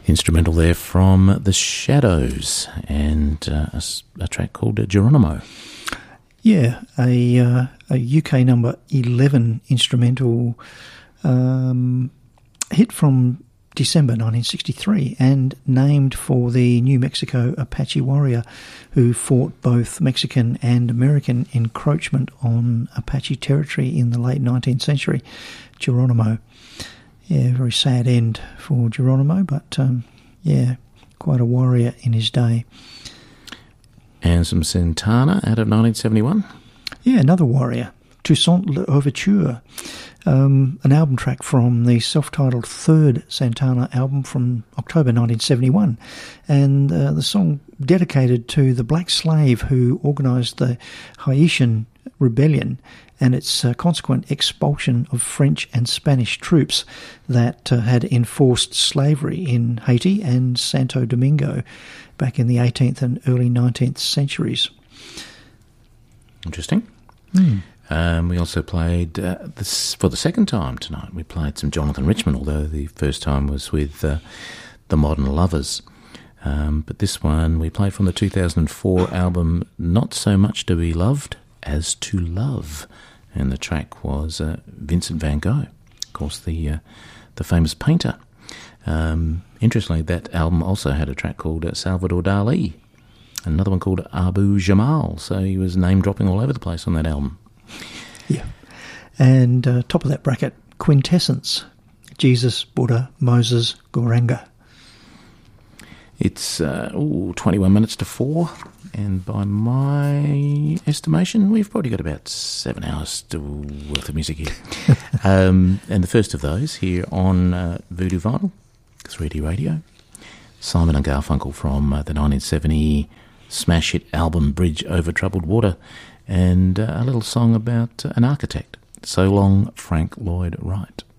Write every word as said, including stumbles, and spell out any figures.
Instrumental there from The Shadows, and uh, a, a track called Geronimo. Yeah, a, uh, a U K number eleven instrumental um, hit from December nineteen sixty-three, and named for the New Mexico Apache warrior who fought both Mexican and American encroachment on Apache territory in the late nineteenth century, Geronimo. Yeah, very sad end for Geronimo, but um, yeah, quite a warrior in his day. And some Santana out of nineteen seventy-one. Yeah, another warrior, Toussaint L'Ouverture, um, an album track from the self-titled third Santana album from October nineteen seventy-one, and uh, the song dedicated to the black slave who organised the Haitian Rebellion and its uh, consequent expulsion of French and Spanish troops that uh, had enforced slavery in Haiti and Santo Domingo back in the eighteenth and early nineteenth centuries. Interesting. Mm. Um, we also played, uh, this for the second time tonight, we played some Jonathan Richman, although the first time was with uh, the Modern Lovers. Um, but this one we played from the two thousand four album Not So Much to Be Loved as to Love, and the track was uh, Vincent van Gogh, of course the uh, the famous painter. Um, interestingly, that album also had a track called uh, Salvador Dali, another one called Abu Jamal, so he was name dropping all over the place on that album. Yeah, and uh, top of that bracket, Quintessence, Jesus, Buddha, Moses, Gauranga. It's uh, ooh, twenty-one minutes to four, and by my estimation, we've probably got about seven hours to, worth of music here. um, and the first of those here on uh, Voodoo Vinyl, three D Radio, Simon and Garfunkel from uh, the nineteen seventy smash hit album Bridge Over Troubled Water, and uh, a little song about uh, an architect. So long, Frank Lloyd Wright.